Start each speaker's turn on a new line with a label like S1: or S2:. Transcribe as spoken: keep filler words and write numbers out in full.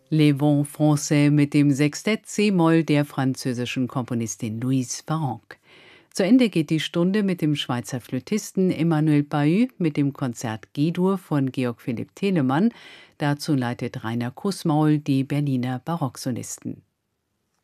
S1: Les Vents Français mit dem Sextett C-Moll der französischen Komponistin Louise Farrenc. Zu Ende geht die Stunde mit dem Schweizer Flötisten Emmanuel Bahut mit dem Konzert G-Dur von Georg Philipp Telemann. Dazu leitet Rainer Kussmaul die Berliner Barocksolisten.